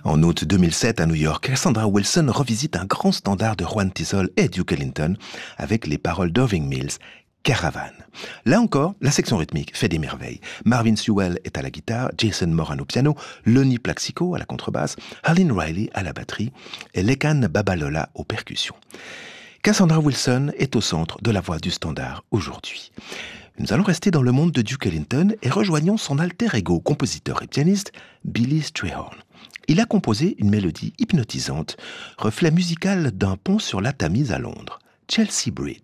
En août 2007, à New York, Cassandra Wilson revisite un grand standard de Juan Tizol et Duke Ellington avec les paroles d'Irving Mills, Caravane. Là encore, la section rythmique fait des merveilles. Marvin Sewell est à la guitare, Jason Moran au piano, Lonnie Plaxico à la contrebasse, Harlin Riley à la batterie et Lekan Babalola aux percussions. Cassandra Wilson est au centre de la voix du standard aujourd'hui. Nous allons rester dans le monde de Duke Ellington et rejoignons son alter ego, compositeur et pianiste, Billy Strayhorn. Il a composé une mélodie hypnotisante, reflet musical d'un pont sur la Tamise à Londres, Chelsea Bridge.